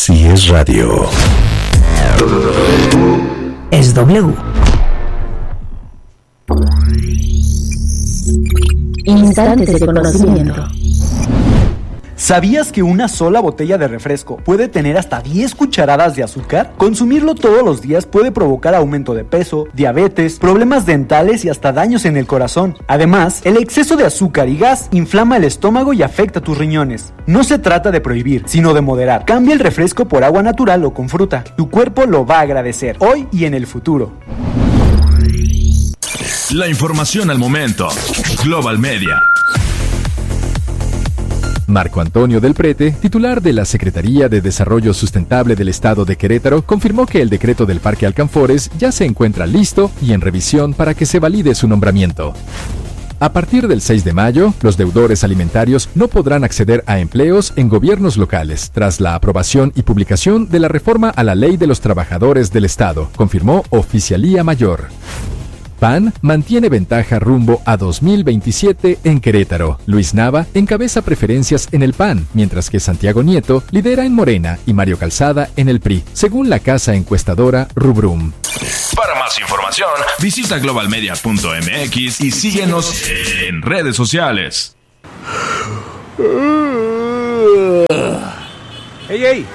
Si es radio, es W. Instantes de conocimiento. ¿Sabías que una sola botella de refresco puede tener hasta 10 cucharadas de azúcar? Consumirlo todos los días puede provocar aumento de peso, diabetes, problemas dentales y hasta daños en el corazón. Además, el exceso de azúcar y gas inflama el estómago y afecta tus riñones. No se trata de prohibir, sino de moderar. Cambia el refresco por agua natural o con fruta. Tu cuerpo lo va a agradecer, hoy y en el futuro. La información al momento. Global Media. Marco Antonio del Prete, titular de la Secretaría de Desarrollo Sustentable del Estado de Querétaro, confirmó que el decreto del Parque Alcanfores ya se encuentra listo y en revisión para que se valide su nombramiento. A partir del 6 de mayo, los deudores alimentarios no podrán acceder a empleos en gobiernos locales, tras la aprobación y publicación de la reforma a la Ley de los Trabajadores del Estado, confirmó Oficialía Mayor. PAN mantiene ventaja rumbo a 2027 en Querétaro. Luis Nava encabeza preferencias en el PAN, mientras que Santiago Nieto lidera en Morena y Mario Calzada en el PRI, según la casa encuestadora Rubrum. Para más información, visita globalmedia.mx y síguenos en redes sociales. ¡Ey!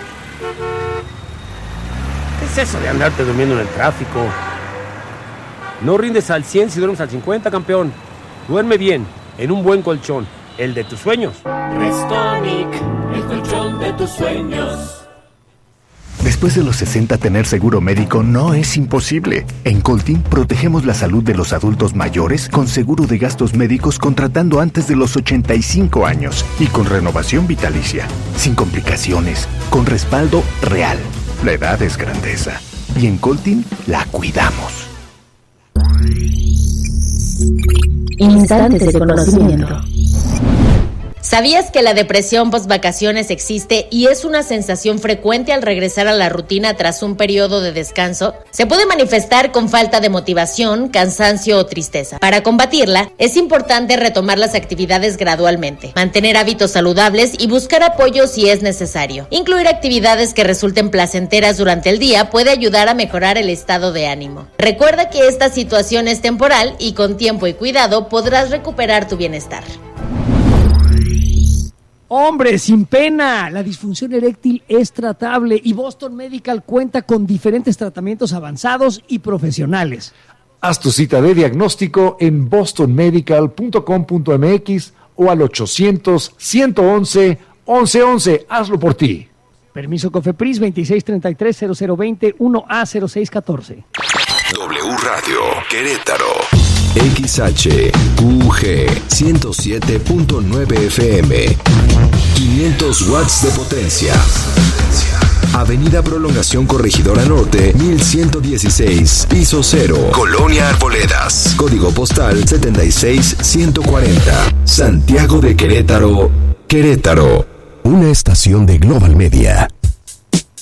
¿Qué es eso de andarte durmiendo en el tráfico? No rindes al 100 si duermes al 50, campeón. Duerme bien, en un buen colchón, el de tus sueños. Restonic, el colchón de tus sueños. Después de los 60, tener seguro médico no es imposible. En Coltin protegemos la salud de los adultos mayores con seguro de gastos médicos contratando antes de los 85 años y con renovación vitalicia, sin complicaciones, con respaldo real. La edad es grandeza y en Coltin la cuidamos. Instantes de conocimiento. ¿Sabías que la depresión post-vacaciones existe y es una sensación frecuente al regresar a la rutina tras un periodo de descanso? Se puede manifestar con falta de motivación, cansancio o tristeza. Para combatirla, es importante retomar las actividades gradualmente, mantener hábitos saludables y buscar apoyo si es necesario. Incluir actividades que resulten placenteras durante el día puede ayudar a mejorar el estado de ánimo. Recuerda que esta situación es temporal y con tiempo y cuidado podrás recuperar tu bienestar. Hombre, sin pena, la disfunción eréctil es tratable y Boston Medical cuenta con diferentes tratamientos avanzados y profesionales. Haz tu cita de diagnóstico en bostonmedical.com.mx o al 800-111-1111. Hazlo por ti. Permiso COFEPRIS 2633-0020 1A0614. W Radio Querétaro. XHQG 107.9 FM. 500 watts de potencia. Avenida Prolongación Corregidora Norte, 1116, piso 0, Colonia Arboledas. Código postal 76140. Santiago de Querétaro, Querétaro. Una estación de Global Media.